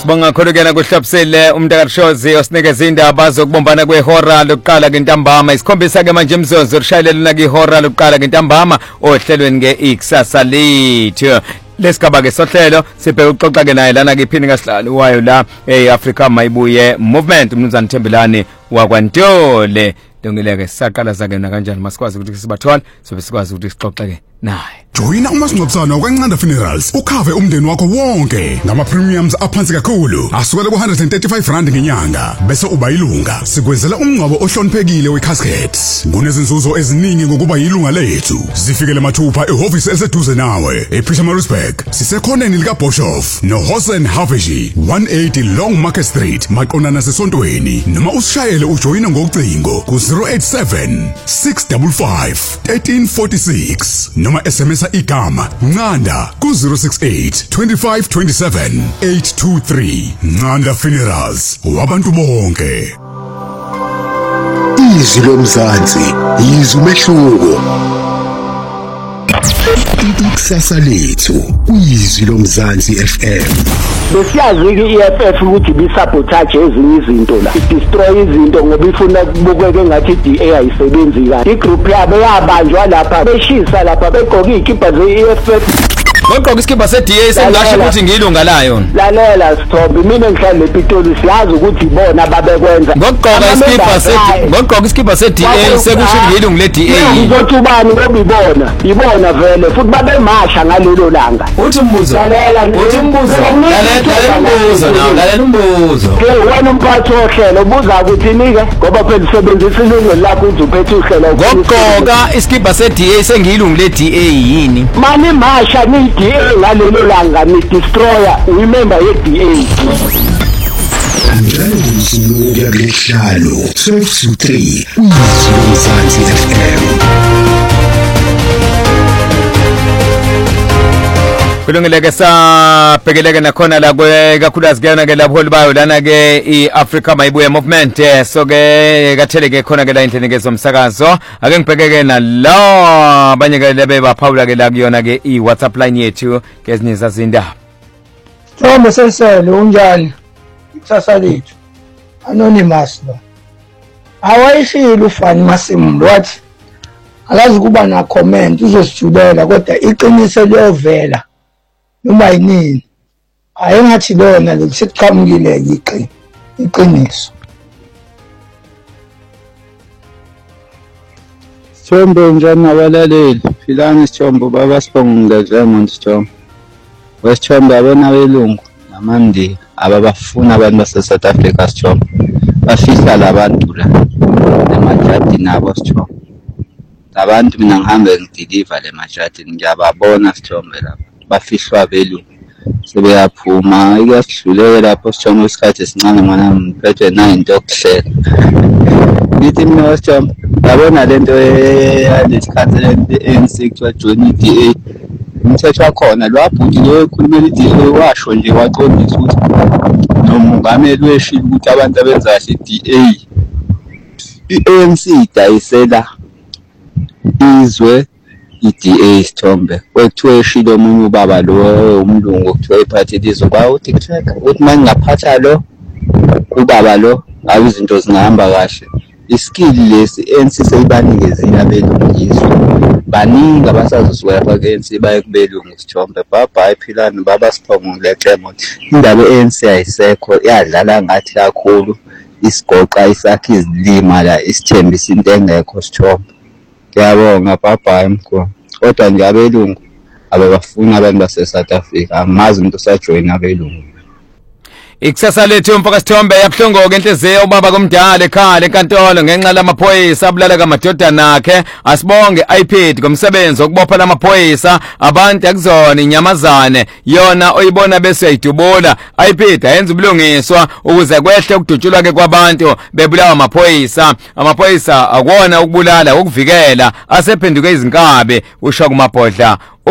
Sibonga kakhulu kena kuhlabisile umntakarishozi osinikeza indaba zokubombana kwehora lokuqala ngentambama isikhombisa ke manje imzozo rishayelela kwihora lokuqala ngentambama ohlelweni ngeIkusasa lethu. Lesigaba ke sohlelo sibheka uxoxa ke naye lana kiphini kaSihlalo wayo la eAfrica Mayibuye Movement umnumzana Thembelani wakwaNtole. Dongileke saqala zake na kanjani masikwazi ukuthi sibathole sobe sikwazi ukuthi sixoxe ke naye. Joyina umasingcwabisane wakwaNcanda Funerals ukhave umndeni wakho wonke ngama premiums aphansi kakhulu asukela ku135 ngenyanga bese uba yilunga sikwenzela umngcwabo ohloniphekile wecasket kunezinzuzo eziningi ngokuba yilunga lethu zifikele mathupha ehhovisi eseduze nawe ePietermaritzburg sisekhoneni lika Boshoff noHosen Haveji 180 Long Market Street maqondana sesontweni noma usishayele ujoyina ngocingo ku087 655 1346 noma SMS igama Ncanda ku068 25 27 823 Ncanda Funerals wabantu bonke. Izwi lomzansi izwi umehluko. Ikusasa lethu izwi lomzansi FM. Besiyazi iEFF ukuthi bisabotage ezinye izinto la destroy izinto ngoba ifuna kubukeke ngathi iDA ayisebenzi kahle igroup yabo yabanjwa lapha beshisa lapha begqoka izikipa zeEFF Ngogqoka isikibha seDA sengasho ukuthi ngilunga layo. Lalela Sithombe mina ngihlala ePitoli siyazi ukuthi ibona ababekwenza. Ngogqoka isikibha seDA sekusho ngilunga leDA. Ngizothi ubani ngoba ibona vele futhi babemasha ngalelo langa. Uthi umbuzo. Lalela umbuzo. Wena umphathi ohlelo ubuza ukuthi nike ngoba phela usebenzisa ilungu lakho uthi uphethe uhlelo. Ngogqoka isikibha seDA sengilunga leDA yini? Mani masha ni DA ngalelo langa ni destroyer remember yeDA njalo umsuku yakuhlalo 12 to 3 izwi FM. Kulungileke sabhekeleke nakhona la kakhulukazi kuyona ke labaholi bayo lana ke iAfrica Mayibuye Movement so ke katheleke khona ke la endlini ke zomsakazo ake ngibhekeke nalo abanye ke lebe baphawula ke la kuyona ke iWhatsApp line yethu ke ezinye zazindaba. Thombe sesele unjani ikusasa lethu anonymous lo awayishilo ufani Masimlo wathi akazi kuba na comment uzosijulela kodwa iqiniso liyovela noma yini ayengathi lona lesiqhamukile iqiniso. Sithombe njani nabalaleli philani Sithombe baba Sibongile umuntu Sithombe wesithombe abona belungu namandi ababafuna abantu base South Africa Sithombe bafihla labantu la emajadi nabo Sithombe abantu mina ngihambe ngideliver le majadi ngiyababona Sithombe lapha bafihlwa belungu sebeyaphuma iyasihluleke lapho Sithombe isikhathi esincane mwana ngiphethe na into yokuhlela ngithi mina Sithombe yabona lento yalesikhathi ANC kuthiwa join iDA umthetho wakhona lwabhuti lokhulumela iDA washo nje waqondisa ukuthi nomongameli weshilo ukuthi abantu abenza kahle iDA iANC idayisela izwe iDA Sithombe kwethiwa eshilo omunye ubaba lo umlungu kuthiwa iphathi lizo kwawuthi uthi manje ngaphatha lo ubaba lo ayizinto zingahamba kahle iskill lesi ANC seyibanikeza abelungizwe baningi abasazosuka lapha ke ANC baye kubelungu Sithombe bye philani baba Sibongile Clement indaba ANC ayisekho yadlala ngathi kakhulu isigoqa isakhe izilima la isithembisa into engekho Sithombe. Ngiyabonga bye mkhulu kodwa nje abelungu ababafuna abantu base South Africa angimazi umuntu osajoyina abelungu. Ikusasa lethu mfaka Sithombe yabuhlungu ke inhliziyo ubaba komdala ekhala enkantolo ngenxa lamaphoyisa abulala kamadodana akhe asibonge iPad ngomsebenzi okubopha lamaphoyisa abantu akuzona inyamazane yona oyibona bese uyidubula iPad ayenza ubulungiswa ukuze kwehle ukudutshulwa ke kwabantu bebulawa amaphoyisa akwona ukubulala ukuvikela asephenduke izinkabe usho kumabhodla